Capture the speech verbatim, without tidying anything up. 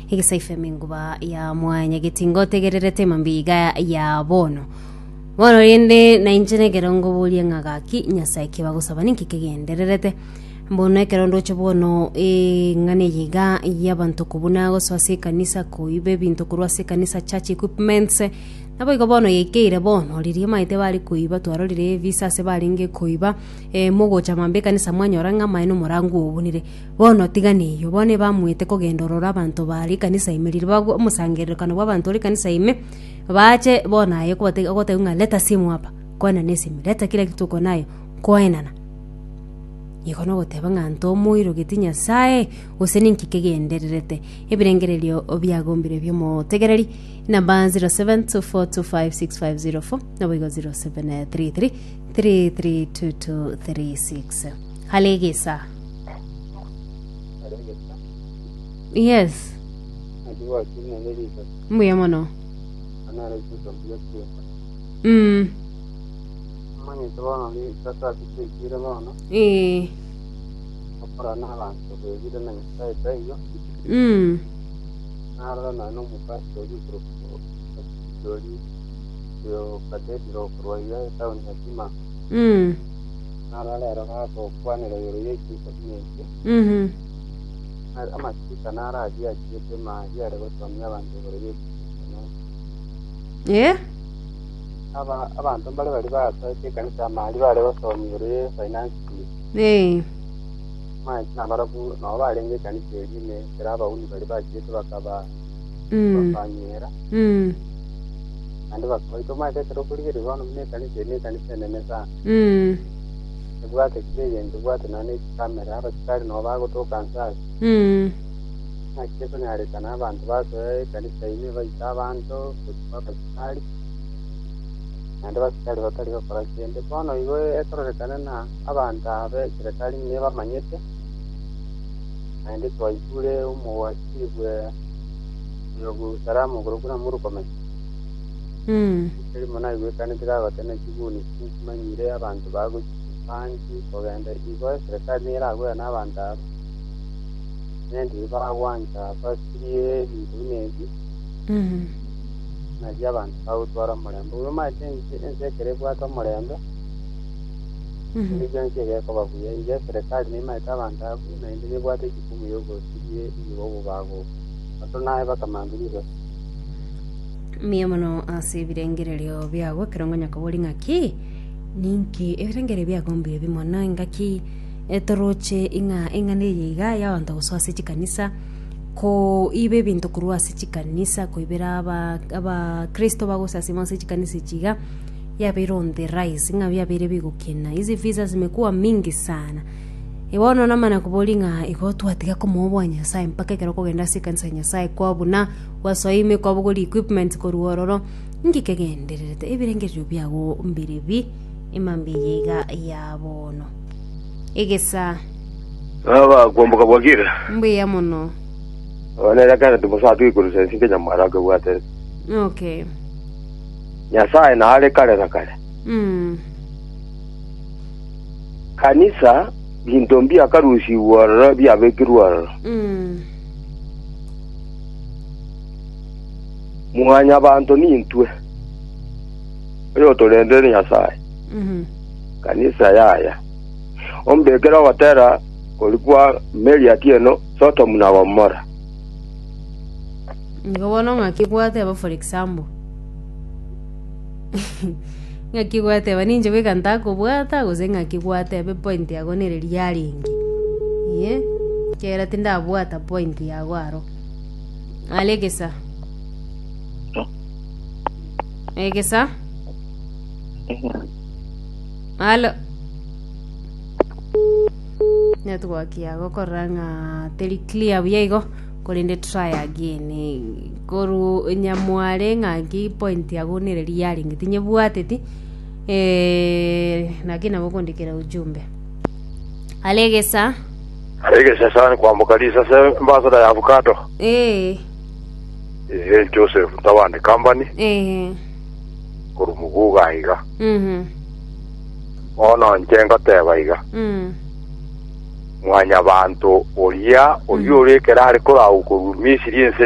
igisaife minguba ya mwanya gitingo tegererete mambiga ya bono bono rinde na injene gerongo bulie ngagaki nyasaye kibagusaba ninki kigendererete mbono ekerondo chibono e ngane yiga yabantu kubuna go swase kanisa kuibe bintu kurwa se kanisa church equipments nabo igobono yekeire bono riri maite bari kuiba twarorire visa se bari nge kuiba e mugo chamambe kanisa mwanyora ngama ino murangu ubunire bono tigani yo bone bamwite kugendorora abantu bari kanisa imirire bago musangerekano bw'abantu ri kanisa ime bache bona ye kwate ogote unga leta simu hapa kwana nesimi leta kila kitu uko nayo koenana ikono goteba nganto muiro gitinya sae useninki kegendererete ebirengererio obyagombire byo mo tegereri namba zero seven two four two five six five zero four nabo zero seven three three three three two two three six halegesa yes mbuya mono mm mani tono ni tata tikira bana eh para na lanzo de vida na sai sai yo mm nara na no muka do ju pro do ju yo kate do pro ya ta un hatima mm nara la ra ha ko kwane lo yo ye ki ko ni mhm nara ama ki nara dia ki te ma dia re ko somya ban do re eh aba abantu bali bali ba sai kanisa mali bali basomire finance eh ma na barabu no bali nge kanisa ine kiraba uni bali ba kitu bakaba mm bafanyera mm andi bakaba ito ma tetero kulire bano mne kanisa ine kanisa nene sa mm ebwate kire ndu bwate nane kamera abakari no bago to kansa mm na kitu nyare kana abantu baso kanisa ine baita abantu bakari andi basikari batari bakora kende bono igo etorrekana na abantu abe serikali niye bamanyete andi twaikure umuwasibwe yogusaramu kurukuna murukomeza mm kiri mona igo kandi tirabatene kiguni kumanyire abantu bago kandi kogenda igo serikali niye ragwe n'abantu abo nendi baragwanja basiye bintu nezi mhm na jaban au twara murembo uyo ma tenje ense kerebwa to murembo mhm ni janke ya ko babuye ije serikali ni ma tabanda na inde bwate kikumu yogo siye iwo bago ato nae bakamanduriro miyamono ase birengererio byagwo kirongo nyakabori ngaki ninki ebirengere byagombire bimona ngaki etoroche inga inga neyiga yabantu guswase chikanisa ko ibe bintu kurwa sichikanisa ko ibera aba aba Kristo bagosa simanse chikanisa chiga ya beronde rise nga bya bere bigukena hizi visa zimekuwa mingi sana iwono namana kubolinga igotu atiga ko mobwanya sai mpaka kero kugenda sikanisa nyasaye kwa buna wasoime kwa bugoli equipment ko ruororo ngikegenderete ibirengejo byago mbiribi imambi yiga yabono egesa aba gomboka bwagira mbiya mono wanera kana tumusatu ikurusa sinke nyamaraga bwate okay nyasaye na ale kale na kale mm kanisa bintombi akarushi wara bya bekirwara mm muhanya abantu nintwe yo tolendere nyasaye mhm kanisa yaya ombekera watera kolikuwa meli atieno soto muna wamora ngabona ngakibwate aba for example ngakibwate baninje wekanta kubwata guze ngakibwate be point yago nere lyaringi ye kera tinda bwata point yago aro alegesa egesa alo network yago koranga teli clear byego kolinde try again koru nyamware ngaki point yago nere liyari ngitinye bwateti eh nakina bokondikira ujumbe alegesa alegesa sana kwa mkalisa se mbazada ya avocado eh eh Joseph Tawande company eh koru muguga iga mhm ona njenga teba iga mhm mwanya bantu oria orio rekera ari kora ukuru misiri